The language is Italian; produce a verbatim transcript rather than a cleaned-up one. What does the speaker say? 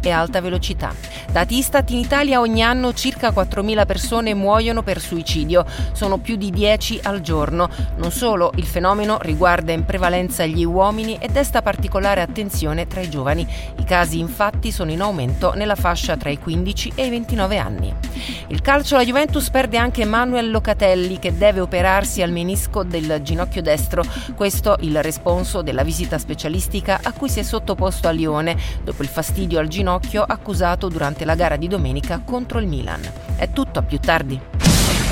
e alta velocità. Dati Istat, in Italia ogni anno circa quattromila persone muoiono per suicidio, sono più di dieci al giorno. Non solo, il fenomeno riguarda in prevalenza gli uomini e desta particolare attenzione tra i giovani. I casi infatti sono in aumento nella fascia tra i quindici e i ventinove anni. Il calcio, la Juventus perde anche Manuel Locatelli, che deve operarsi al menisco del ginocchio destro. Questo il responso della visita specialistica a cui si è sottoposto a Lione dopo il fastidio al ginocchio accusato durante la gara di domenica contro il Milan. È tutto, a più tardi.